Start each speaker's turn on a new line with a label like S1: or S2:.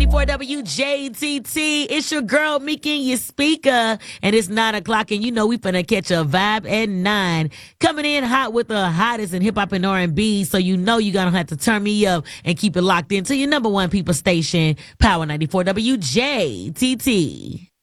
S1: 94 WJTT. It's your girl, Miki, your speaker. And it's 9 o'clock, and you know we finna catch a vibe at 9. Coming in hot with the hottest in hip-hop and R&B, so you know you're gonna have to turn me up and keep it locked into your number one people station, Power 94 WJTT.